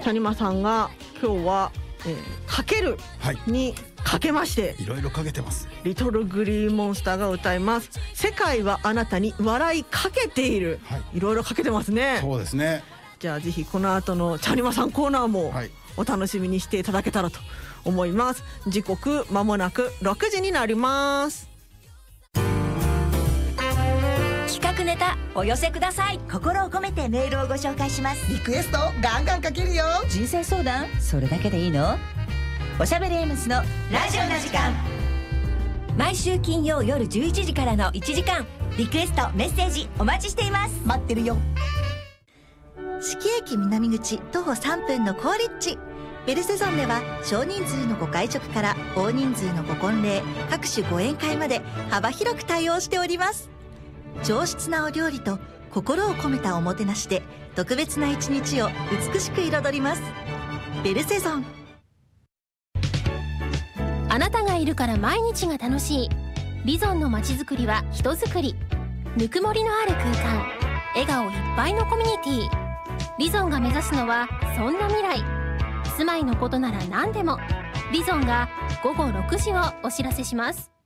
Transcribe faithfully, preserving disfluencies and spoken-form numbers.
谷間さんが今日は、えー、かけるにかけまして、はい、 いろいろかけてます。 リトルグリーンモンスターが歌います。世界はあなたに笑いかけている、はい、いろいろかけてますね。 そうですね。 じゃあぜひこの後の谷間さんコーナーもお楽しみにしていただけたらと思います。時刻まもなくろくじになります。 企画ネタお寄せください。 心を込めてメールをご紹介します。 リクエストガンガンかけるよ。 人生相談それだけでいいの？おしゃべりエムスのラジオな時間、毎週金曜夜じゅういちじからのいちじかん、リクエストメッセージお待ちしています。 待ってるよ。 四季駅南口徒歩さんぷんの好立地、ベルセゾンでは少人数のご会食から大人数のご婚礼、各種ご宴会まで幅広く対応しております。上質なお料理と心を込めたおもてなしで特別な一日を美しく彩ります。ベルセゾン。 あなたがいるから毎日が楽しい。リゾンのまちづくりは人づくり。ぬくもりのある空間、笑顔いっぱいのコミュニティ。リゾンが目指すのはそんな未来。住まいのことなら何でも。リゾンがごごろくじをお知らせします。